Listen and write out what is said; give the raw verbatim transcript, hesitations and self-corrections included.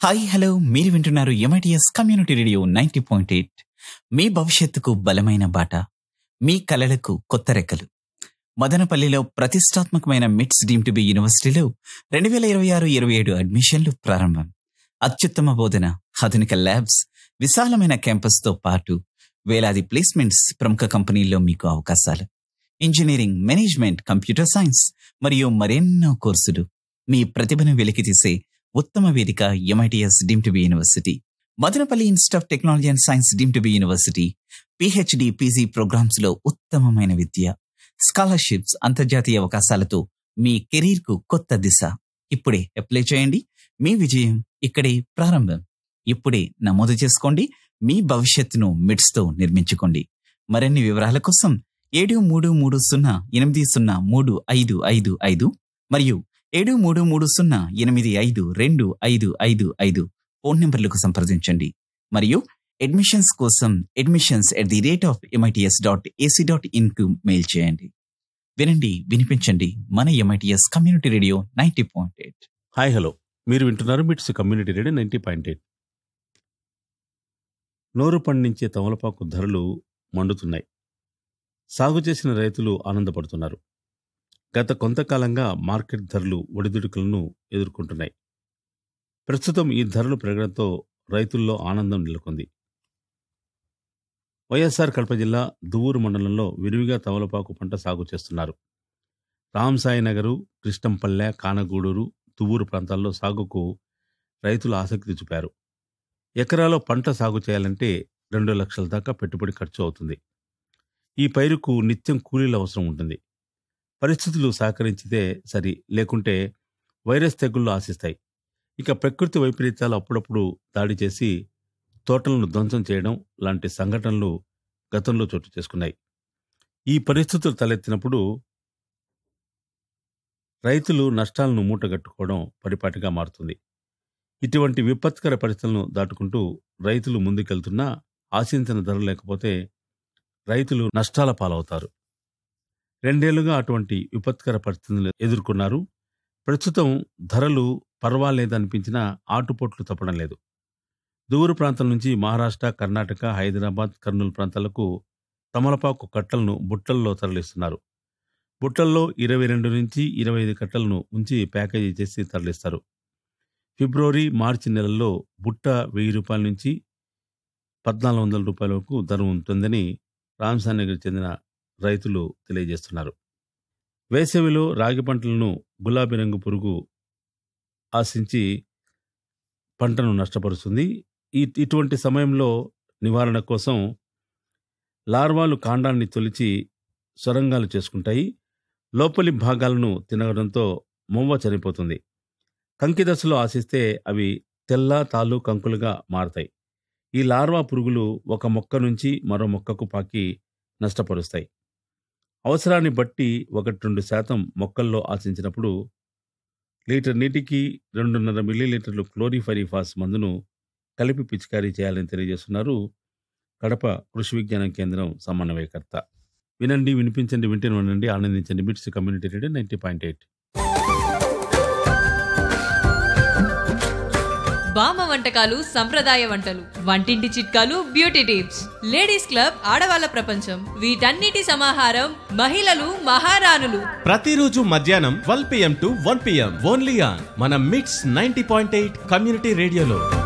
Hi hello మీరు వింటున్నారు MITS community radio ninety point eight. మీ భవిష్యత్తుకు బలమైన బాట, మీ కలలకు కొత్త రెక్కలు. మదనపల్లిలో ప్రతిష్టాత్మకమైన మిట్స్ డీమ్ టు బి యూనివర్సిటీలో రెండు వేల ఇరవై ఆరు ఇరవై ఏడు అడ్మిషన్లు ప్రారంభం. అత్యుత్తమ బోధన, ఆధునిక ల్యాబ్స్, విశాలమైన క్యాంపస్తో పాటు వేలాది ప్లేస్మెంట్స్, ప్రముఖ కంపెనీల్లో మీకు అవకాశాలు. ఇంజనీరింగ్, మేనేజ్మెంట్, కంప్యూటర్ సైన్స్ మరియు మరెన్నో కోర్సులు. మీ ప్రతిభను వెలికితీసే ఉత్తమ వేదిక MITS deem to be university. Madanapalle institute of technology and science deem to be university. PhD, PG programmes లో ఉత్తమమైన విద్య, స్కాలర్షిప్స్, అంతర్జాతీయ అవకాశాలతో మీ కెరీర్ కు కొత్త దిశ. ఇప్పుడే అప్లై చేయండి. మీ విజయం ఇక్కడే ప్రారంభం. ఇప్పుడే నమోదు చేసుకోండి. మీ భవిష్యత్తును మిడ్స్ తో నిర్మించుకోండి. మరిన్ని వివరాల కోసం ఏడు మూడు మూడు సున్నా ఎనిమిది సున్నా మూడు ఐదు ఐదు ఐదు మరియు ఏడు మూడు మూడు సున్నా ఎనిమిది ఐదు రెండు ఐదు ఐదు ఐదు ఫోన్ నెంబర్లకు సంప్రదించండి. మరియు అడ్మిషన్స్ కోసం admissions at the rate of MITS dot AC dot in కు మెయిల్ చేయండి. వినండి, వినిపించండి. మన MITS community radio ninety point eight. Hi hello, మీరు వింటున్నారు మిట్స్ community radio ninety point eight. నోరు పండించే తమలపాకు ధరలు మండుతున్నాయి. సాగు చేసిన రైతులు ఆనందపడుతున్నారు. గత కొంతకాలంగా మార్కెట్ ధరలు ఒడిదుడుకులను ఎదుర్కొంటున్నాయి. ప్రస్తుతం ఈ ధరలు పెరగడంతో రైతుల్లో ఆనందం నెలకొంది. వైఎస్ఆర్ కడప జిల్లా దువ్వూరు మండలంలో విరివిగా తమలపాకు పంట సాగు చేస్తున్నారు. రామసాయినగరు, కృష్ణంపల్లె, కానగూడూరు, దువ్వూరు ప్రాంతాల్లో సాగుకు రైతులు ఆసక్తి చూపారు. ఎకరాలో పంట సాగు చేయాలంటే రెండు లక్షల దాకా పెట్టుబడి ఖర్చు అవుతుంది. ఈ పైరుకు నిత్యం కూలీల అవసరం ఉంటుంది. పరిస్థితులు సహకరించితే సరి, లేకుంటే వైరస్ తెగుళ్లు ఆశిస్తాయి. ఇక ప్రకృతి వైపరీత్యాలు అప్పుడప్పుడు దాడి చేసి తోటలను ధ్వంసం చేయడం లాంటి సంఘటనలు గతంలో చోటు చేసుకున్నాయి. ఈ పరిస్థితులు తలెత్తినప్పుడు రైతులు నష్టాలను మూటగట్టుకోవడం పరిపాటిగా మారుతుంది. ఇటువంటి విపత్కర పరిస్థితులను దాటుకుంటూ రైతులు ముందుకెళ్తున్నా ఆశించిన ధర లేకపోతే రైతులు నష్టాల పాలవుతారు. రెండేళ్లుగా అటువంటి విపత్కర పరిస్థితులను ఎదుర్కొన్నారు. ప్రస్తుతం ధరలు పర్వాలేదనిపించినా ఆటుపోట్లు తప్పడం లేదు. దూర ప్రాంతం నుంచి మహారాష్ట్ర, కర్ణాటక, హైదరాబాద్, కర్నూలు ప్రాంతాలకు తమలపాకు కట్టలను బుట్టల్లో తరలిస్తున్నారు. బుట్టల్లో ఇరవై రెండు నుంచి ఇరవై ఐదు కట్టలను ఉంచి ప్యాకేజీ చేసి తరలిస్తారు. ఫిబ్రవరి, మార్చి నెలల్లో బుట్ట వెయ్యి రూపాయల నుంచి పద్నాలుగు వందల రూపాయల వరకు ధర ఉంటుందని రామసానగర్ చెందిన రైతులు తెలియజేస్తున్నారు. వేసవిలో రాగి పంటలను గులాబీ రంగు పురుగు ఆశించి పంటను నష్టపరుస్తుంది. ఈ ఇటువంటి సమయంలో నివారణ కోసం లార్వాలు కాండాన్ని తొలిచి సొరంగాలు చేసుకుంటాయి. లోపలి భాగాలను తినడంతో మొవ్వ చనిపోతుంది. కంకి దశలో ఆశిస్తే అవి తెల్ల తాలు కంకులుగా మారతాయి. ఈ లార్వా పురుగులు ఒక మొక్క నుంచి మరో మొక్కకు పాకి నష్టపరుస్తాయి. అవసరాన్ని బట్టి ఒకటి రెండు శాతం మొక్కల్లో ఆశించినప్పుడు లీటర్ నీటికి రెండున్నర మిల్లీలీటర్లు క్లోరిఫైరిఫాస్ మందును కలిపి పిచికారీ చేయాలని తెలియజేస్తున్నారు కడప కృషి విజ్ఞాన కేంద్రం సమన్వయకర్త. వినండి, వినిపించండి, వింటూనే ఉండండి, ఆనందించండి. మిట్స్ community radio ninety point eight. బామ్మ వంటకాలు, సంప్రదాయ వంటలు, వంటింటి చిట్కాలు, బ్యూటీ టిప్స్, లేడీస్ క్లబ్, ఆడవాళ్ల ప్రపంచం, వీటన్నిటి సమాహారం మహిళలు మహారాణులు. ప్రతిరోజు మధ్యాహ్నం twelve PM to one PM only on మన మిట్స్ నైంటీ పాయింట్ ఎయిట్ కమ్యూనిటీ రేడియోలో.